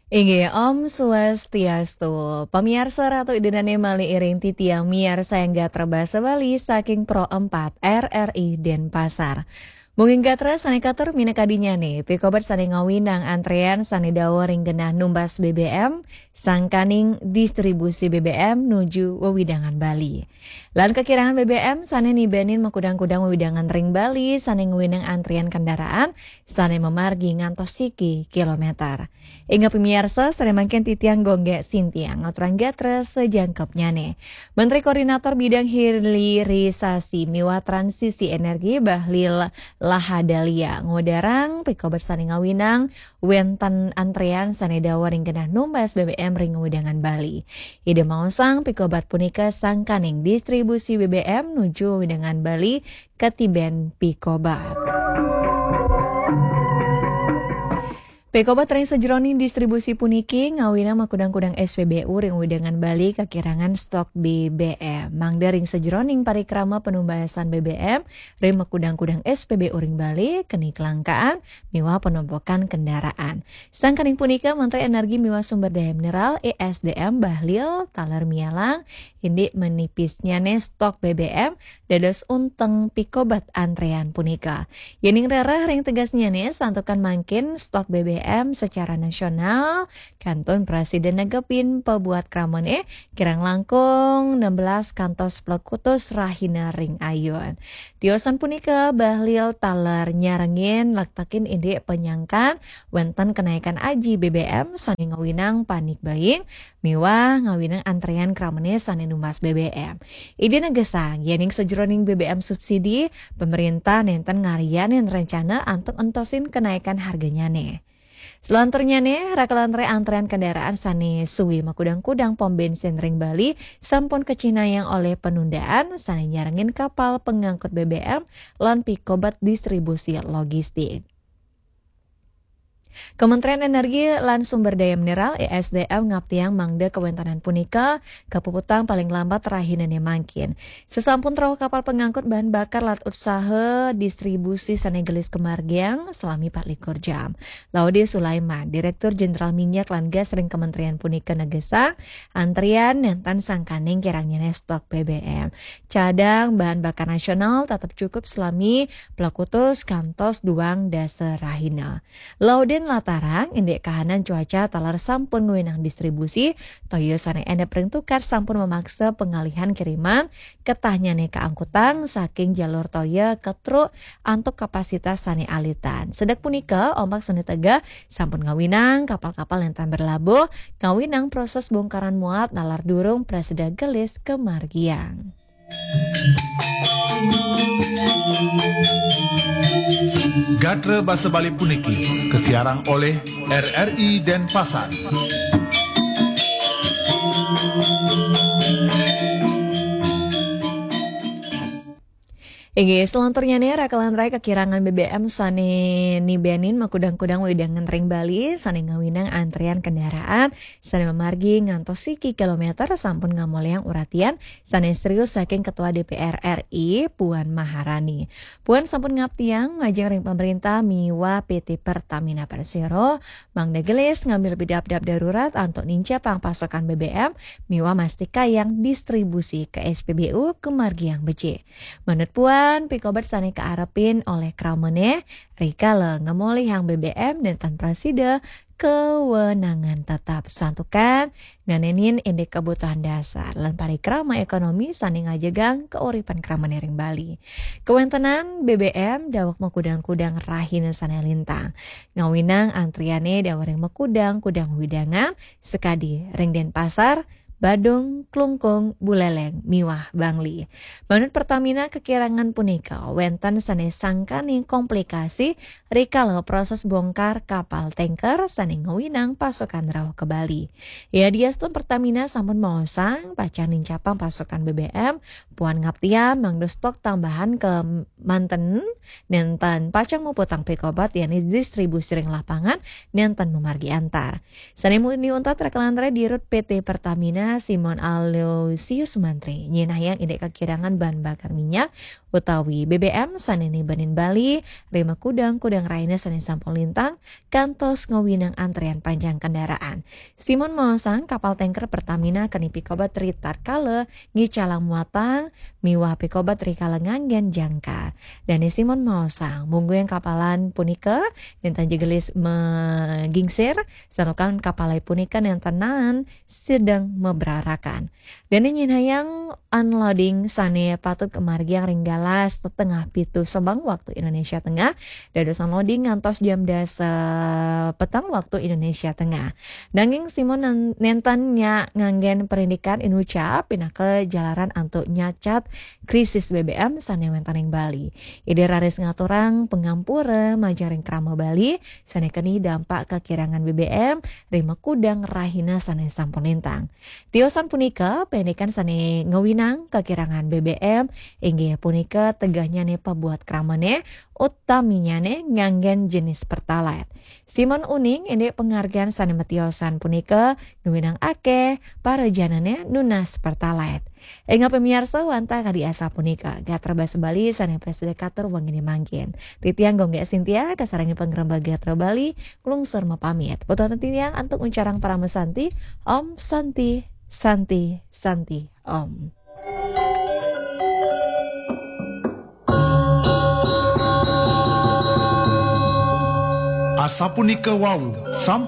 Inggih Om Swastiastu. Pamirsa Ratu Idinane Mali Iring Titiang Miarsa yang gak terbasa Bali saking Pro 4 RRI Denpasar. Mungkin gatra sani katur mina kadinya nih, pikobat sani ngawinang antrean sani dawa ring genah numbas BBM, sangkaning distribusi BBM nuju wewidangan Bali. Lan kekirangan BBM sani nibenin makudang-kudang wewidangan ring Bali, sani ngawinang antrian kendaraan, sani memargi ngantos siki kilometer. Ingat pemirsa, sani makin titiang gongge sintiang, aturan gatra sejangkepnya nih. Menteri Koordinator Bidang Hilirisasi Miwa Transisi Energi Bahlil Lahadalia ngodarang pikobat sani ngawinang wentan antrean sani dawa ring genah numbas BBM ring wedangan Bali. Ide mausang pikobat punika sangkaning distribusi BBM nuju wedangan Bali ketiben pikobat. Pikobat ring sejroning distribusi puniki ngawina makudang-kudang SPBU ring wedangan Bali kekirangan stok BBM. Mangda ring sejroning parikrama penumbasan BBM ring makudang-kudang SPBU ring Bali keni kelangkaan miwa penumpukan kendaraan. Sangkaning punika Menteri Energi miwa Sumber Daya Mineral ESDM Bahlil Taler Mialang indi menipisnya stok BBM dados unteng pikobat antrean punika. Yening rerah ring tegasnya santukan mangkin stok BBM secara nasional kantun Presiden negepin pebuat kramone kirang langkung 16 kantos plekutus rahina ring ayun. Tiosan punika Bahlil Taler nyarengin laktakin ide penyangkan wenten kenaikan aji BBM sani ngawinang panik buying miwah ngawinang antrean kramone sani numbas BBM. Ide negesang yening sejroning BBM subsidi pemerintah nenten ngarian yang rencana untuk entosin kenaikan harganya Selanturnya rakalantre antrean kendaraan sani suwi makudang-kudang pom bensin ring Bali sampun kecinayang oleh penundaan sani nyarengin kapal pengangkut BBM lan pikobat distribusi logistik. Kementerian Energi lan Sumber Daya Mineral ESDM ngaptiang mangda kewentanan punika kapuputang paling lambat terahinane mangkin. Sesampun terawih kapal pengangkut bahan bakar lat usaha distribusi sanegelis kemargiang selami 24 jam. Laude Sulaiman, Direktur Jenderal Minyak lan Gas ring Kementerian punika negesa antrian nentan sangkaning kirangnya stok BBM. Cadang bahan bakar nasional tetap cukup selami pelakutus kantos duang dasar rahina. Lauden latarang indek kahanan cuaca talar sampun ngewenang distribusi toyo sane ene pring tukar sampun memaksa pengalihan kiriman ketahnya keangkutan saking jalur toyo ke truk untuk kapasitas sane alitan. Sedek punika ombak sane tega sampun ngawinang kapal-kapal yang tan berlabuh ngawinang proses bongkaran muat nalar durung Presiden gelis ke Margiang. Gatre Basa Bali Puniki kesiarang oleh RRI Denpasar. Selanturnya rakalan rai kekirangan BBM sane nibenin makudang-kudang wedangan ring Bali sane ngawinang antrian kendaraan sane memargi ngantos siki kilometer sampun ngamoleang uratian sane serius saking Ketua DPR RI Puan Maharani. Puan sampun ngaptiang ngajeng ring pemerintah miwa PT Pertamina Persero mangda gelis ngambil bidap-dap darurat untuk nincapang pasokan BBM miwa mastika yang distribusi ke SPBU ke Margiang Bece. Menurut Puan pikobat sani kearepin oleh kramene rikala ngemoli yang BBM dan tan prasida kewenangan tetap santukan nganenin indek kebutuhan dasar lan parikrama ekonomi sani ngajegang keuripan kramene ring Bali. Kewentenan BBM dawak makudang-kudang rahina sane lintang. Ngawinang antriane dawak ring makudang-kudang widangan sekadi ring Denpasar Badung, Klungkung, Buleleng, Miwah, Bangli. Menurut Pertamina kekirangan punika wentan sane sangkaning komplikasi rikala proses bongkar kapal tanker sane ngawinang pasokan rawuh ke Bali. Ya diastun Pertamina sampun maosang pacan nincapang pasokan BBM Puan ngaptia mangdo stok tambahan ke manten nenten pacang muputang pikobat yakni distribusi ring lapangan nenten memargi antar. Sane muni untat rekalantre dirut PT Pertamina Simon Aloysius Mantri nyenah yang indek kekirangan bahan bakar minyak utawi BBM saneni Banin Bali, rima kudang raina sane sampul lintang, kantos ngawinang antrian panjang kendaraan. Simon Maosang kapal tanker Pertamina kani pikobat ritar kale ngicalang muatang, miwah pikobat rikala nganggen jangkar. Dan Simon Maosang munggu yang kapalan punika dinten jegelis mengingsir sanokan kapalai punika yang tenan sedang meberarakan. Dan nyinhayang unloading sane patut kemargiang ringgalas setengah pitu sebang waktu Indonesia Tengah. Dados unloading ngantos jam 10 petang waktu Indonesia Tengah. Nanging Simon nentannya nganggen perindikan inucap pindah ke jalaran antuk nyacat krisis BBM sane wentaning Bali. Ide raris ngaturang pengampura majaring krama Bali sane keni dampak kekirangan BBM rima kudang rahina sane sampun lintang. Tiosan punika pendikan sane ngewinang kekirangan BBM inggih punika tegahnya ne pabuat kramane utaminya ne nganggen jenis Pertalite. Simon Uning ini penghargaan sane metiosan punika ngewinang akeh para janane nunas Pertalite. Enga pemirsa wanta kadi asa punika Gatra Basa Bali sane presdekatur wangini mangkin. Titiang gongge Sintia kasarangi penggerembag Gatra Bali kulungsur mapamit. Betul titiang antuk uncarang para mesanti Om Santi Santi Santi Om. Asa punika wau